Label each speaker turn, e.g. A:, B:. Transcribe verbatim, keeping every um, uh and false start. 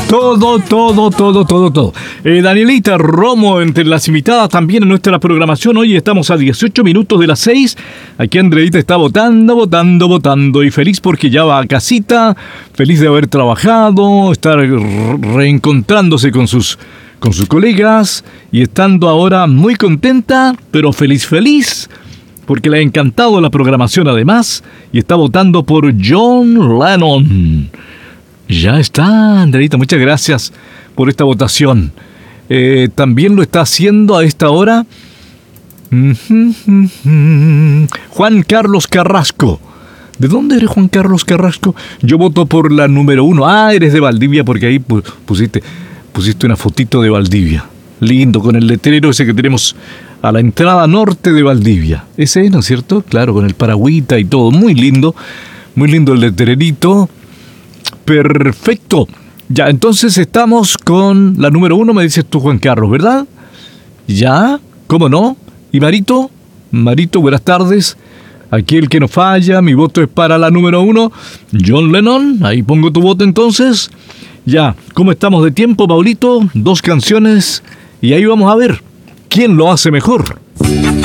A: Todo, todo, todo, todo, todo. Eh, Danielita Romo, entre las invitadas también en nuestra programación. Hoy estamos a dieciocho minutos de las seis. Aquí Andreita está votando, votando, votando. Y feliz porque ya va a casita. Feliz de haber trabajado, estar reencontrándose con sus, con sus colegas. Y estando ahora muy contenta, pero feliz, feliz. Porque le ha encantado la programación además. Y está votando por John Lennon. Ya está, Andreita, muchas gracias por esta votación. Eh, también lo está haciendo a esta hora Juan Carlos Carrasco. ¿De dónde eres, Juan Carlos Carrasco? Yo voto por la número uno. Ah, eres de Valdivia, porque ahí pusiste, pusiste una fotito de Valdivia. Lindo, con el letrero ese que tenemos a la entrada norte de Valdivia. Ese, ¿no es cierto? Claro, con el paragüita y todo. Muy lindo, muy lindo el letrerito. Perfecto. Ya, entonces estamos con la número uno, me dices tú, Juan Carlos, ¿verdad? Ya, ¿cómo no? ¿Y Marito? Marito, buenas tardes. Aquí el que no falla, mi voto es para la número uno, John Lennon. Ahí pongo tu voto entonces. Ya, ¿cómo estamos de tiempo, Paulito? Dos canciones y ahí vamos a ver quién lo hace mejor.